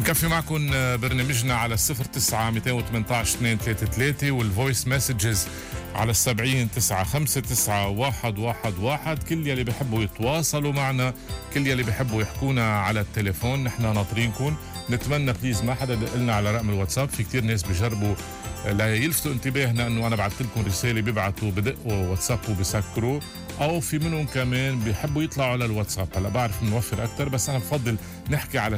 نكفي معكم برنامجنا على 09-218-233 والفويس مسجز على 70-959-111. كل يلي بيحبوا يتواصلوا معنا، كل يلي بيحبوا يحكونا على التليفون، نحن ناطرينكم. نتمنى بليز ما حدا يدق لنا على رقم الواتساب. في كتير ناس بيجربوا لا يلفتوا انتباهنا انه انا بعثت لكم رساله بيبعتوا بدقوا واتساب وبيسكروا، او في منهم كمان بيحبوا يطلعوا على الواتساب. هلا بعرف نوفر اكثر، بس انا بفضل نحكي على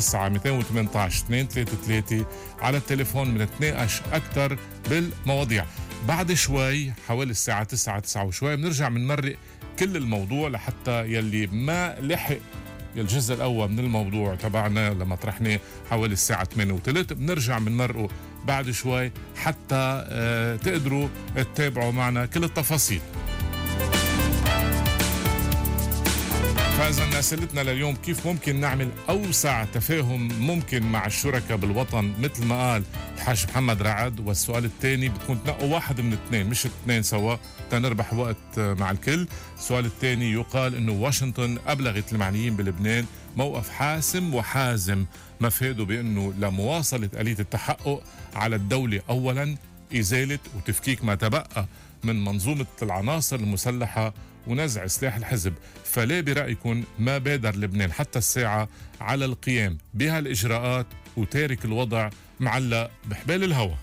09-218-233 على التليفون، بنتناقش اكثر بالمواضيع. بعد شوي حوالي الساعه 9 وشوي بنرجع بنمرق كل الموضوع لحتى يلي ما لحق الجزء الأول من الموضوع تبعنا لما طرحناه حوالي الساعة 8:03 بنرجع بنمرقه بعد شوي حتى تقدروا تتابعوا معنا كل التفاصيل. فإذا أسئلتنا لليوم: كيف ممكن نعمل أوسع تفاهم ممكن مع الشركاء بالوطن مثل ما قال الحاج محمد رعد؟ والسؤال الثاني بتكون تنقوا واحد من اثنين مش اثنين سوا تنربح وقت مع الكل. السؤال الثاني: يقال انه واشنطن ابلغت المعنيين بلبنان موقف حاسم وحازم مفاده بانه لمواصله آلية التحقق على الدولة اولا ازالة وتفكيك ما تبقى من منظومة العناصر المسلحة ونزع سلاح الحزب، فلا برأيكم ما بادر لبنان حتى الساعة على القيام بهالإجراءات وتارك الوضع معلق بحبال الهوى؟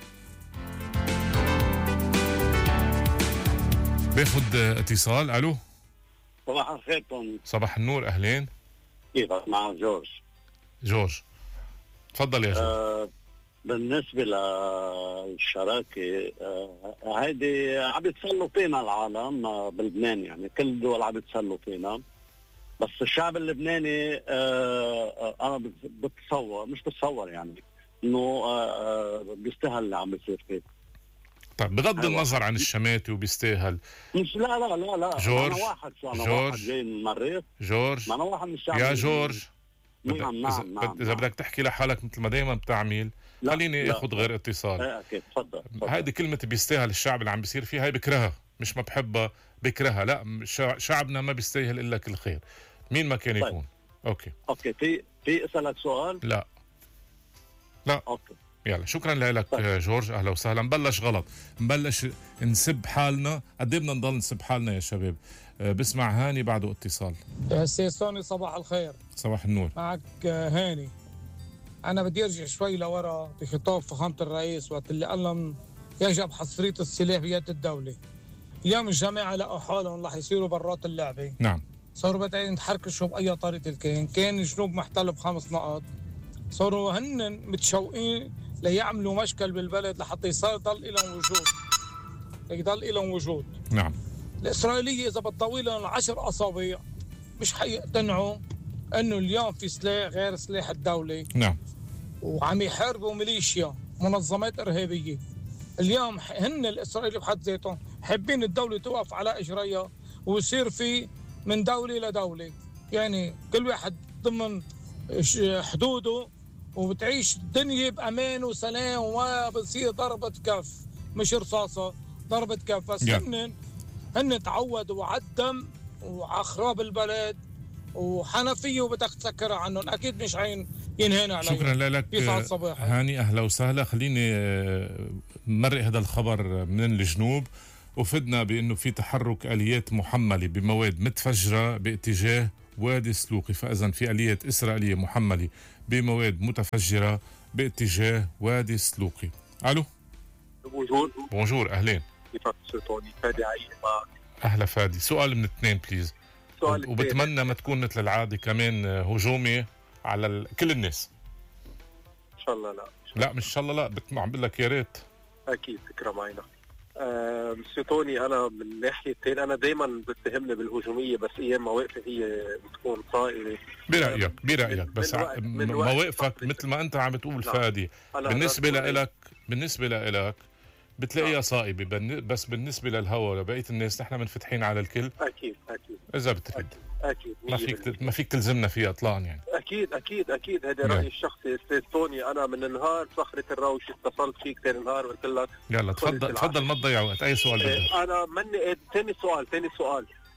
باخد اتصال. الو، صباح الخير توني. صباح النور، اهلين. كيفك؟ مع جورج. تفضل يا جورج. بالنسبه للشراكه هيدي عم يتسلوا فينا العالم بلبنان، يعني كل الدول عم يتسلوا فينا، بس الشعب اللبناني انا بتصور يعني انه بيستاهل اللي عم بيصير فيه. طيب بغض النظر عن الشماتة وبيستاهل، مش لا جورج، أنا واحد جاي من المريخ. جورج، أنا واحد من الشعب يا جورج. نعم. إذا بدك تحكي لحالك مثل ما دايما بتعمل خليني اخذ غير اتصال. اكيد تفضل. هيدي كلمة بيستاهل الشعب اللي عم بيصير فيها، هي بكرهها، مش ما بحبها بكرهها. لا، شعبنا ما بيستاهل الا كل خير مين ما كان يكون. اوكي في اسالك سؤال. لا اوكي يلا، شكرا لك جورج، اهلا وسهلا. نبلش نسب حالنا. قد ايه بدنا نضل نسب حالنا يا شباب؟ بسمع هاني بعده اتصال. سي سوني، صباح الخير. صباح النور. معك هاني. انا بدي ارجع شوي لورا بخطاب فخامه الرئيس وقت اللي قال لهم يجب حصريه السلاح بيد الدوله. اليوم الجماعه لقوا حالهم رح يصيروا برات اللعبه. نعم، صاروا بدأوا يتحركشوا باي طريقه كان الجنوب محتل ب5 نقاط، صاروا هن متشوقين ليعملوا مشكل بالبلد لحتى يضل لهم وجود. نعم. الإسرائيلية إذا بتطوي لهم 10 أصابع مش حيقتنعوا إنه اليوم في سلاح غير سلاح الدولة. نعم. وعم يحاربوا ميليشيا منظمات إرهابية. اليوم هن الإسرائيلي بحد ذاتهم حابين الدولة توقف على إجريها ويصير في من دولة لدولة، يعني كل واحد ضمن حدوده وبتعيش الدنيا بأمان وسلام وما بتصير ضربة كف، مش رصاصة، ضربة كف. بس هن تعودوا على الدم وعخراب البلد وحنفية وبدك تسكرها عنهم، أكيد مش ينهينا عليهم. شكرا لك هاني، أهلا وسهلا. خليني مرق هذا الخبر من الجنوب. وفدنا بأنه في تحرك آليات محملة بمواد متفجرة باتجاه وادي سلوقي، فإذا في آليات إسرائيلية محملة بمواد متفجرة باتجاه وادي سلوقي. ألو. بونجور، أهلين. كيفك توني؟ فادي عايش معك. أهلا فادي. سؤال من اثنين بليز، وبتمنى ما تكون مثل العادة كمان هجومي على كل الناس. إن شاء الله لا مش إن شاء الله لا، عم بقول لك يا ريت. أكيد تكرم عينك. سيتوني، أنا من ناحيتين أنا دايما بتهمني بالهجومية، بس أيام مواقفي هي بتكون صائمة. برأيك بس مواقفك مثل ما أنت عم تقول فادي بالنسبة لإلك بتلاقيها صائبة، بس بالنسبة للهوا لبقية الناس نحن منفتحين على الكل. أكيد إذا بتريد أكيد ما فيك تلزمنا فيها إطلاقا يعني. أكيد هذا رأيي الشخصي. استاذ توني، أنا من نهار صخرة الروش اتصلت فيك ثاني نهار وقلت لك يلا تفضل ما تضيع وقت. أي سؤال بدك؟ أنا مني ثاني سؤال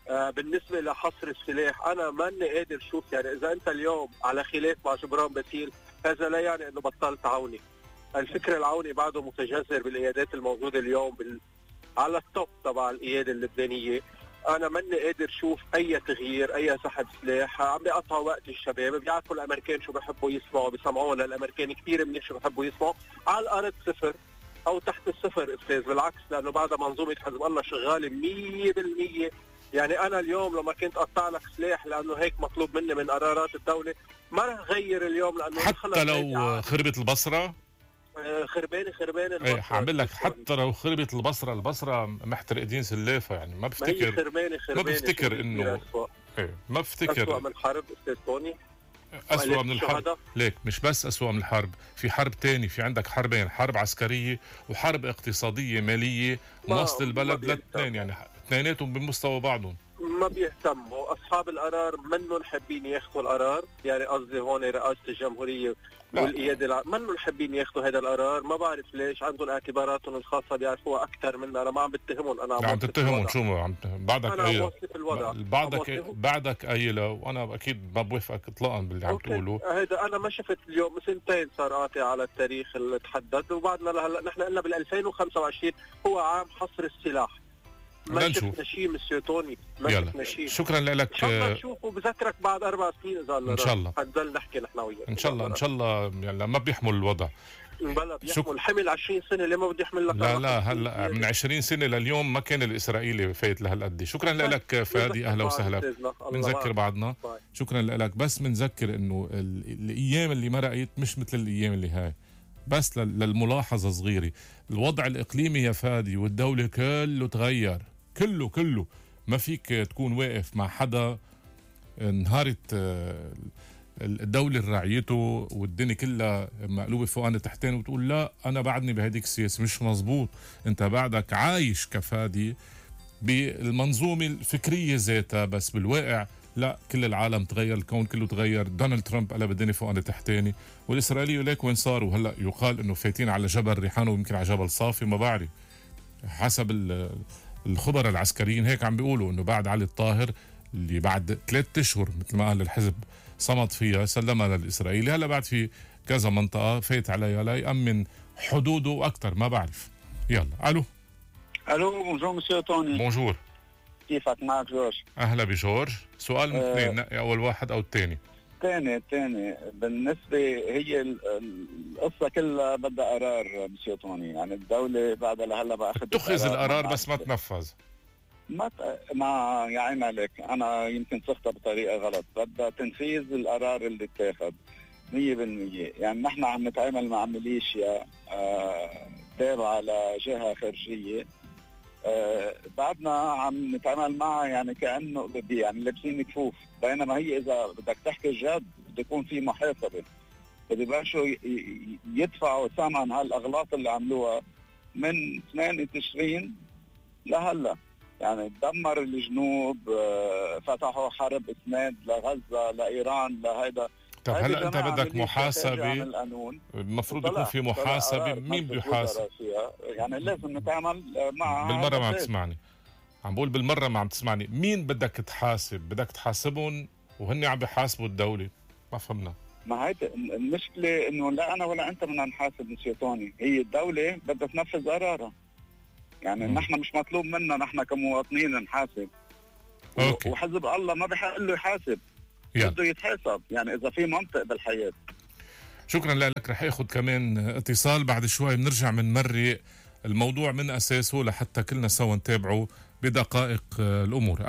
بالنسبة لحصر السلاح أنا ماني قادر أشوف، يعني إذا أنت اليوم على خلاف مع جبران باسيل هذا لا يعني أنه بطلت عوني. الفكر العوني بعده متجذر بالقيادات الموجودة اليوم على التوب تبع القيادة اللبنانية. أنا ماني قادر أشوف أي تغيير، أي سحب سلاح، عم بيقطعوا وقت الشباب، بيعرفوا الأمريكان شو بيحبوا يسمعوا، بيسمعونا الأمريكان كثير منيح شو بيحبوا يسمعوا. على الأرض صفر أو تحت الصفر أستاذ، بالعكس، لأنه بعد منظومة حزب الله شغالة 100%. يعني أنا اليوم لما كنت أقطع لك سلاح لأنه هيك مطلوب مني من قرارات الدولة، ما رح غير اليوم لأنه حتى لو خربت البصرة. خربانة ايه حاعمل لك حتى لو خربت البصرة محترقين سلافة، يعني ما بفتكر ما بفتكر انه ايه ما بفتكر أسوأ من الحرب استاذ توني. أسوأ من الحرب ليك، مش بس أسوأ من الحرب، في حرب تاني، في عندك حربين، حرب عسكرية وحرب اقتصادية مالية موصل البلد للاثنين، يعني اثنيناتهم بمستوى بعضهم. ما بيهتموا أصحاب القرار، منهم حابين ياخذوا القرار، يعني قصدي هون رئاسة الجمهورية والقيادة منهم حابين ياخذوا هذا القرار. ما بعرف ليش، عندهم اعتباراتهم الخاصة بيعرفوها أكثر منا. أنا ما عم بتهمهم، أنا عم تتهمهم شو عم بعدك قايلة بعدك قايلة، وأنا أكيد ما بوافقك إطلاقا باللي عم تقوله. هذا أنا ما شفت اليوم سنتين صار قاطع على التاريخ اللي تحدد، وبعدنا لهلا نحن قلنا بال 2025 هو عام حصر السلاح. ما شفنا شيء مسيو توني، ما شفنا شيء. شكرا لك. ان شاء الله نشوفه، بذكرك بعد 4 سنين اذا الله ان شاء الله حنضل نحكي نحن وياك ان شاء الله يعني ما بيحمل الوضع. بلا بيحمل حمل 20 سنه، ليه ما بدي احمل لك؟ لا هلا من 20 سنه لليوم ما كان الاسرائيلي فايت لهالقد. شكرا لك فادي، اهلا وسهلا. بنذكر بعضنا. شكرا لك، بس بنذكر انه الايام اللي مرقت مش مثل الايام اللي هاي. بس للملاحظه صغيره، الوضع الاقليمي يا فادي والدوله كله تغير، كله ما فيك تكون واقف مع حدا انهارت الدولة رعيته والدنيا كلها مقلوبة فوقنا تحتين وتقول لا أنا بعدني بهديك السياسة. مش مزبوط، أنت بعدك عايش كفادي بالمنظومة الفكرية ذاتها، بس بالواقع لا، كل العالم تغير، الكون كله تغير. دونالد ترامب قلب الدنيا فوقنا تحتاني، والإسرائيلي ليك وين صاروا هلا؟ يقال إنه فايتين على جبل ريحان ويمكن على جبل صافي، ما بعرف، حسب الخبراء العسكريين هيك عم بيقولوا انه بعد علي الطاهر اللي بعد 3 اشهر مثل ما قال الحزب صمد فيها سلمها للاسرائيلي، هلا بعد في كذا منطقه فايت عليها ليأمن حدوده واكثر، ما بعرف. يلا الو بونجور مسيو توني. بونجور، كيفك؟ معك جورج. اهلا بجورج. سؤال من اثنين، نقي اول واحد او الثاني؟ الثاني بالنسبة هي القصة كلها بدها قرار مسيو توني، يعني الدولة بعد لهلا باخذ تتخذ القرار بس ما تنفذ. ما يا عين عليك، أنا يمكن صختها بطريقة غلط، بدها تنفيذ القرار اللي اتاخذ 100%. يعني نحن عم نتعامل مع ميليشيا تابعة لجهة خارجية، بعدنا عم نتعامل معها يعني كأنه يعني لابسين كفوف، بينما هي إذا بدك تحكي جد بده يكون في محاسبة، بده يبلشوا يدفعوا ثمن هالأغلاط اللي عملوها من 2 تشرين لهلا. يعني دمر الجنوب، فتحوا حرب إسناد لغزة لإيران لهيدا. طب هلا انت بدك محاسبه، المفروض يكون في محاسبه. مين بيحاسب؟ يعني لازم نتعامل مع بالمره ما عم تسمعني، عم بقول بالمره ما عم تسمعني. مين بدك تحاسب؟ بدك تحاسبهم وهن عم بيحاسبوا الدوله؟ ما فهمنا. ما هي المشكله انه لا انا ولا انت بدنا نحاسب مسيو توني، هي الدوله بدها تنفذ قرارها. يعني نحن مش مطلوب منا نحن كمواطنين نحاسب. أوكي. وحزب الله ما بحق له يحاسب، بده يتحاسب، يعني اذا في منطق بالحياه. شكرا لك. رح اخذ كمان اتصال بعد شوي، بنرجع بنمرق الموضوع من اساسه لحتى كلنا سوا نتابعه بدقائق الامور.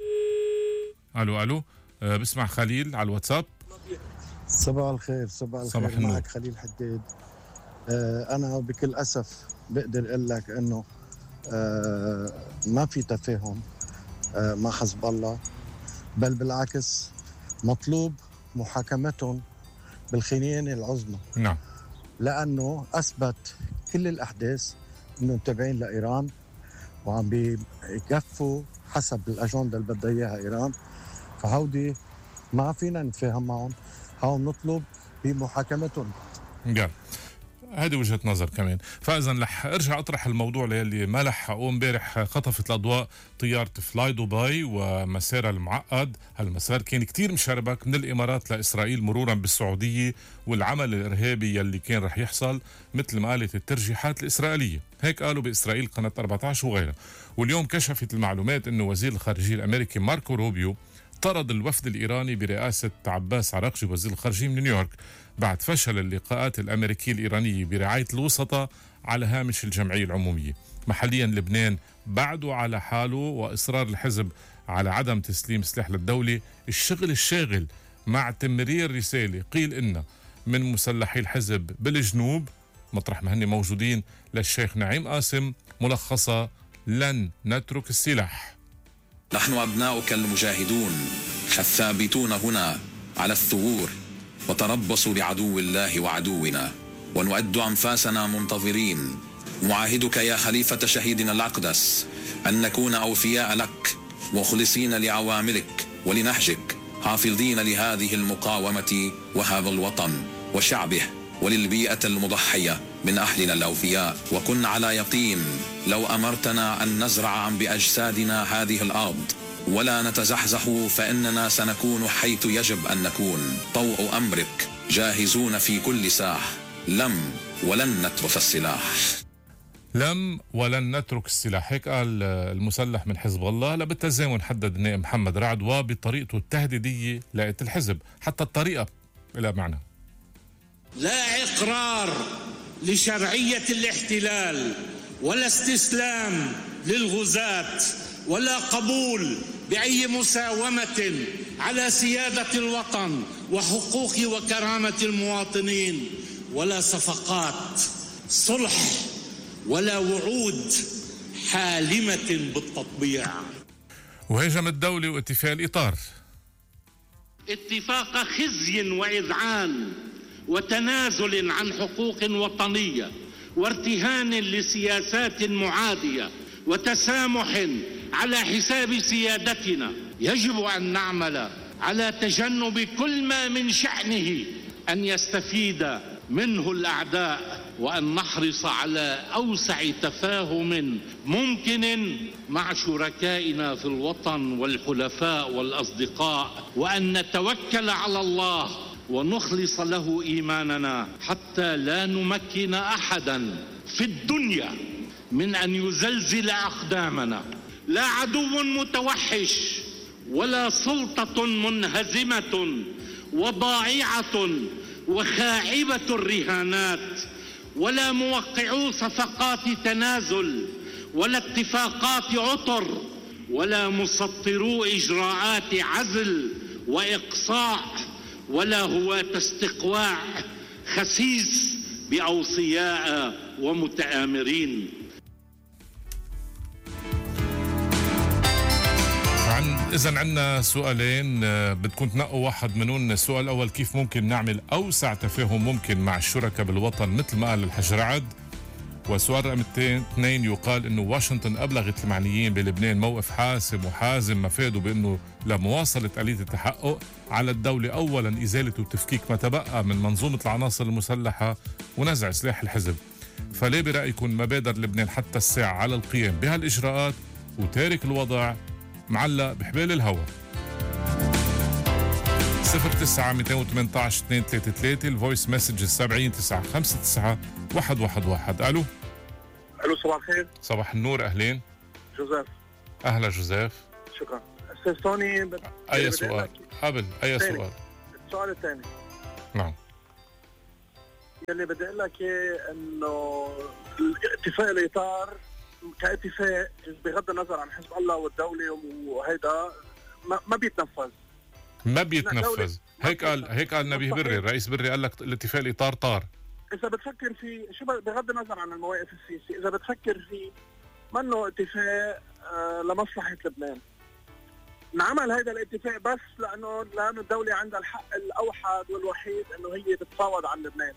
الو بسمع خليل على الواتساب. صباح الخير. معك خليل حداد. انا بكل اسف بقدر اقول لك انه ما في تفاهم مع حزب الله، بل بالعكس مطلوب محاكمتهم بالخيانة العظمى. نعم. لأنه أثبت كل الأحداث إنه متابعين لإيران وعم بيكفوا حسب الأجندة اللي بدها إياها إيران، فهودي ما فينا نتفاهم معهم، هون نطلب بمحاكمتهم. هذه وجهة نظر كمان. فإذا رح ارجع اطرح الموضوع للي ما لحقوا امبارح. خطفت الأضواء طيارة فلاي دبي ومسارها المعقد. هالمسار كان كتير مشربك من الإمارات لإسرائيل مرورا بالسعودية، والعمل الإرهابي يلي كان رح يحصل مثل ما قالت الترجيحات الإسرائيلية. هيك قالوا بإسرائيل قناة 14 وغيرها. واليوم كشفت المعلومات أنه وزير الخارجية الأمريكي ماركو روبيو طرد الوفد الإيراني برئاسة عباس عراقجي وزير الخارجية من نيويورك بعد فشل اللقاءات الأمريكية الإيرانية برعاية الوسطاء على هامش الجمعية العمومية. محليا لبنان بعده على حاله، وإصرار الحزب على عدم تسليم سلاح للدولة. الشغل الشاغل مع تمرير رسالة قيل إنه من مسلحي الحزب بالجنوب مطرح ما هن موجودين للشيخ نعيم قاسم، ملخصة: لن نترك السلاح. نحن أبناؤك المجاهدون الثابتون هنا على الثغور، وتربصوا لعدو الله وعدونا، ونؤد أنفاسنا منتظرين، معاهدك يا خليفة شهيدنا الأقدس أن نكون أوفياء لك مخلصين لعواملك ولنهجك، حافظين لهذه المقاومة وهذا الوطن وشعبه وللبيئة المضحية من أهلنا الأوفياء. وكن على يقين لو أمرتنا أن نزرع بأجسادنا هذه الأرض ولا نتزحزح فإننا سنكون حيث يجب أن نكون، طوع أمرك جاهزون في كل ساعة، لم ولن نترك السلاح. لم ولن نترك السلاح، هيك قال المسلح من حزب الله. لا بالتزامن حدد النائب محمد رعد وبطريقته التهديدية لقيت الحزب، حتى الطريقة إلى معنى: لا إقرار لشرعية الاحتلال ولا استسلام للغزاة ولا قبول بأي مساومة على سيادة الوطن وحقوق وكرامة المواطنين، ولا صفقات صلح ولا وعود حالمة بالتطبيع. وهجم الدولة واتفاق الإطار، اتفاق خزي وإذعان وتنازل عن حقوق وطنية وارتهان لسياسات معادية وتسامح على حساب سيادتنا. يجب أن نعمل على تجنب كل ما من شأنه أن يستفيد منه الأعداء، وأن نحرص على أوسع تفاهم ممكن مع شركائنا في الوطن والحلفاء والأصدقاء، وأن نتوكل على الله ونخلص له إيماننا حتى لا نمكن أحدا في الدنيا من أن يزلزل أقدامنا. لا عدو متوحش ولا سلطة منهزمة وضائعة وخائبة الرهانات ولا موقعو صفقات تنازل ولا اتفاقات عطر ولا مسطرو إجراءات عزل وإقصاء ولا هواة استقواع خسيس بأوصياء ومتآمرين. إذن عندنا سؤالين بدكم تنقوا واحد منهم. السؤال الأول: كيف ممكن نعمل أوسع تفاهم ممكن مع الشركاء بالوطن مثل ما قال الحاج رعد؟ والسؤال رقم 2: يقال أنه واشنطن أبلغت المعنيين بلبنان موقف حاسم وحازم مفاده بأنه لمواصلة آلية التحقق على الدولة أولا إزالة وتفكيك ما تبقى من منظومة العناصر المسلحة ونزع سلاح الحزب. فليه برأيكم ما بادر لبنان حتى الساعة على القيام بهالإجراءات وتارك الوضع معلق بحبال الهواء؟ 09-218-233 الفويس مسج 70-959-111. ألو. ألو، صباح الخير. صباح النور، أهلين. جوزيف. أهلا جوزيف. شكرا. أستاذ توني، أي سؤال قبل؟ أي سؤال؟ السؤال الثاني. نعم. يلي بدي أقول لك إنه اتفاق الإطار كاتفاق بغض النظر عن حزب الله والدولة وهيدا ما بيتنفذ. ما بيتنفذ. هيك قال نبيه بري، الرئيس بري قال لك الاتفاق الإطار طار. إذا بتفكر في شو بغض النظر عن المواقف السياسية، إذا بتفكر في منه اتفاق لمصلحة لبنان. نعمل هذا الاتفاق بس لأنه الدولة عندها الحق الأوحد والوحيد إنه هي تتفاوض عن لبنان.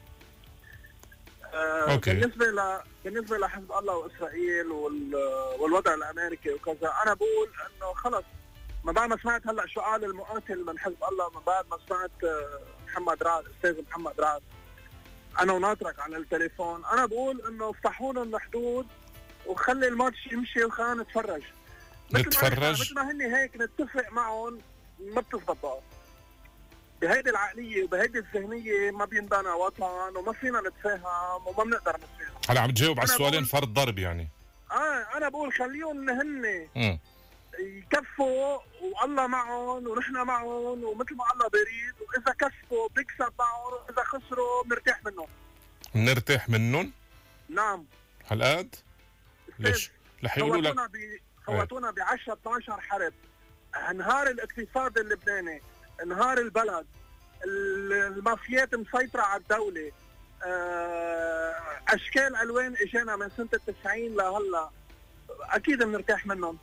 بالنسبة لحزب الله وإسرائيل والوضع الأمريكي وكذا، أنا بقول إنه خلص، ما بعد ما سمعت هلا شعار المقاتل من حزب الله، من بعد ما سمعت محمد رعد، أستاذ محمد رعد، انا وناطرك على التليفون، انا بقول انه افتحوا لنا الحدود وخلي الماتش يمشي وخلينا نتفرج. مثل ما هن هيك نتفق معهم ما بتزبط. بهيدي العقليه وبهيدي الذهنيه ما بينبنى وطن وما فينا نتفاهم وما بنقدر نتفاهم. هلا عم تجاوب على السؤالين فرض ضرب يعني. انا بقول خليهم هن يكفوا والله معهم ونحن معهم ومثل ما الله بيريد، واذا كفوا بيكسب معهم واذا خسروا بنرتاح منهم. نعم. هالقد؟ ليش؟ رح يقولوا لك خواتونا ب 10 12 حرب، انهار الاقتصاد اللبناني، انهار البلد، المافيات مسيطرة على الدولة، اشكال الوان اجانا من سنة 90 لهلا، اكيد بنرتاح منهم.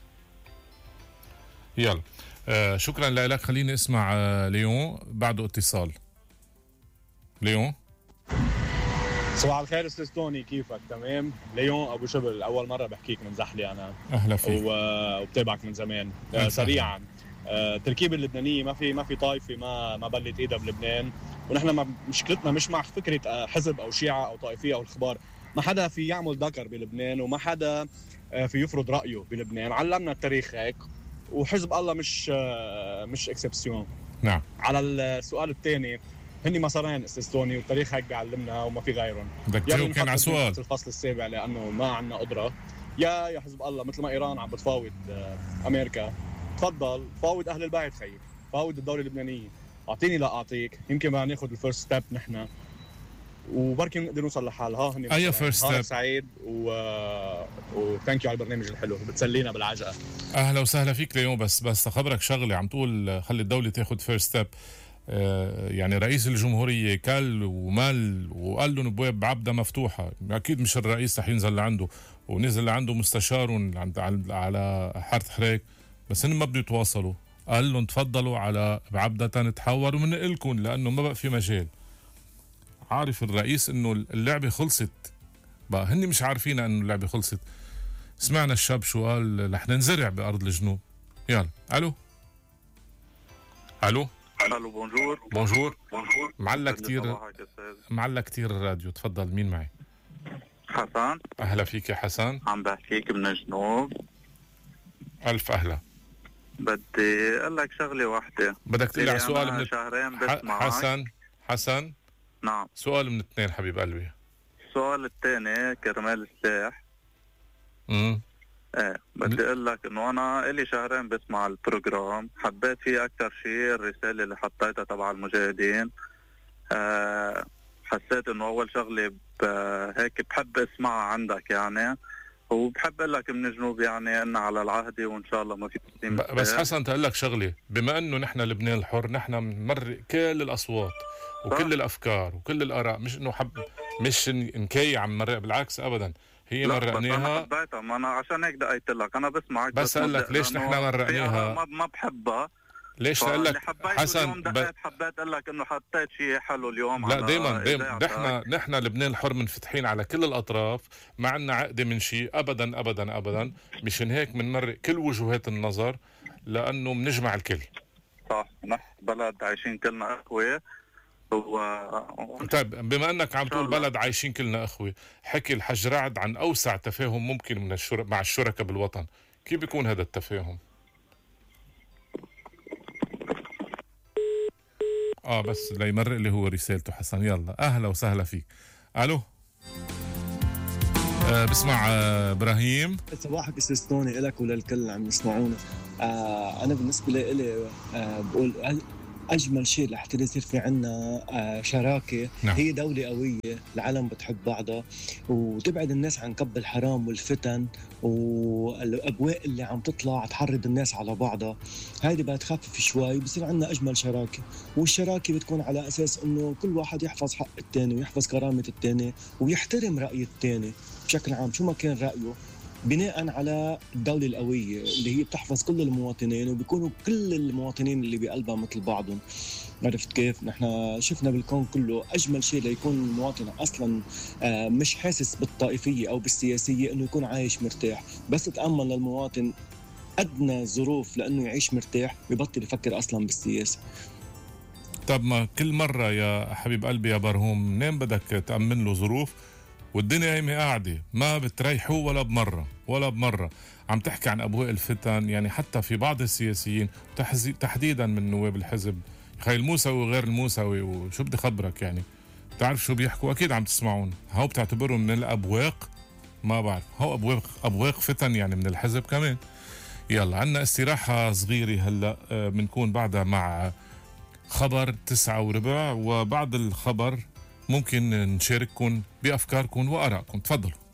يلا شكرا لك. خليني اسمع ليون بعده اتصال. ليون صباح الخير استاذ توني، كيفك؟ تمام. ليون ابو شبل، اول مره بحكيك من زحلي انا. اهلا فيك. وبتابعك من زمان. سريعا التركيبه اللبنانيه ما في طائفه ما بلت ايدها بلبنان، ونحن مشكلتنا مش مع فكره حزب او شيعه او طائفيه او اخبار. ما حدا في يعمل ذكر بلبنان وما حدا في يفرض رايه بلبنان. علمنا التاريخ هيك، وحزب الله مش اكسبسيون. نعم. على السؤال الثاني، هني مسارين استاذ توني والتاريخ هيك بيعلمنا وما في غيرهم. بدك تجاوب كان على سؤال الفصل السابع لانه ما عندنا قدره. يا حزب الله مثل ما ايران عم بتفاوض امريكا، تفضل فاوض اهل البيت خيي، فاوض الدوله اللبنانيه، اعطيني لا اعطيك، يمكن بدنا ناخذ الفيرست ستيب نحن وبركي نقدر نوصل لحال. هني اي فيرست ستيب. سعيد وثانك يو على البرنامج الحلو، بتسلينا بالعجقه. اهلا وسهلا فيك ليوم. بس اخبرك شغله، عم تقول خلي الدوله تاخذ فيرست ستيب. يعني رئيس الجمهوريه كل ومال وقال لهم ابواب عبده مفتوحه. اكيد مش الرئيس رح ينزل لعنده، ونزل لعنده مستشار على حاره حريك، بس هن ما بده يتواصلوا. قال لهم تفضلوا على بعبده نتحاور ومنقلكم لانه ما بقى في مجال. عارف الرئيس انه اللعبه خلصت، بقى هن مش عارفين انه اللعبه خلصت. سمعنا الشاب شو قال، رح ننزرع بارض الجنوب. يلا. الو بونجور. معلق كتير الراديو. تفضل، مين معي؟ حسن. اهلا فيك يا حسن. عم بحكيك من الجنوب. الف اهلا. بدي اقول لك شغله واحده. بدك تقلي على سؤال من شهرين بسمعك. حسن. نعم. سؤال من اثنين حبيب قلبي. السؤال الثاني كرمال السلاح. بدي اقول لك انه انا الي شهرين بسمع البروجرام، حبيت فيه اكثر شيء الرساله اللي حطيتها تبع المجاهدين. حسيت انه اول شغله هيك بحب اسمعها عندك يعني، وبحب اقول لك من الجنوب يعني ان على العهد وان شاء الله ما في تسليم. بس حسن تقول لك شغله، بما انه نحن لبنان الحر، نحن بنمرق كل الاصوات وكل الافكار وكل الاراء، مش انه مش نكي عم نمرق، بالعكس ابدا. هي مرقناها. انا حبيتها، ما انا عشان هيك دقيت لك، انا بسمعك بس اقول لك ليش نحن مرقناها. ما بحبها. ليش اقول لك حسن حبيت اقول لك انه حطيت شيء حلو اليوم. لا دايما نحن لبنان الحر منفتحين على كل الاطراف، ما عندنا عقده من شيء ابدا ابدا ابدا. مشان هيك بنمرق كل وجهات النظر لانه بنجمع الكل. صح، نحن بلد عايشين كلنا اخوه. طيب بما انك عم تقول بلد عايشين كلنا اخوه، حكي الحج رعد عن اوسع تفاهم ممكن من مع الشركاء بالوطن. كيف بيكون هذا التفاهم؟ بس ليمرق اللي هو رسالته حسن. يلا اهلا وسهلا فيك. الو بسمع ابراهيم. صباحك استاذ توني، لك وللكل اللي عم يسمعونا. انا بالنسبه لي بقول اجمل شيء رح يصير في عنا شراكه. نعم. هي دوله قويه، العالم بتحب بعضها، وتبعد الناس عن كب الحرام والفتن والابواق اللي عم تطلع تحرض الناس على بعضها. هذه بتخفف شوي، بصير عنا اجمل شراكه. والشراكه بتكون على اساس انه كل واحد يحفظ حق الثاني ويحفظ كرامه الثاني ويحترم راي الثاني بشكل عام شو ما كان رايه، بناء على الدولة القوية اللي هي بتحفظ كل المواطنين وبيكونوا كل المواطنين اللي بقلبها مثل بعضهم. عرفت كيف؟ نحن شفنا بالكون كله أجمل شيء ليكون المواطن أصلا مش حاسس بالطائفية أو بالسياسية إنه يكون عايش مرتاح. بس تأمل للمواطن أدنى ظروف لأنه يعيش مرتاح، ببطل يفكر أصلا بالسياسة. طب ما كل مرة يا حبيب قلبي يا برهوم منين بدك تأمن له ظروف والدنيا هي قاعدة ما بتريحوه ولا بمرة عم تحكي عن أبواء الفتن. يعني حتى في بعض السياسيين تحديدا من نواب الحزب خي الموسوي وغير الموسوي وشو بدي خبرك يعني تعرف شو بيحكوا أكيد عم تسمعون هاو بتعتبرهم من الأبواق ما بعرف هاو أبواق فتن يعني من الحزب كمان. يلا عنا استراحة صغيرة هلأ بنكون بعدها مع خبر 9:15 وبعد الخبر ممكن نشارككم بأفكاركم وآرائكم. تفضلوا.